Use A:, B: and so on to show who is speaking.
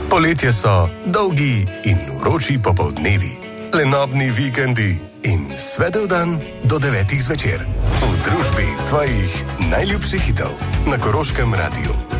A: Poletje so dolgi in vroči popoldnevi, lenobni vikendi in svetel dan do 9 zvečer. V družbi tvojih najljubših hitov na Koroškem radiju.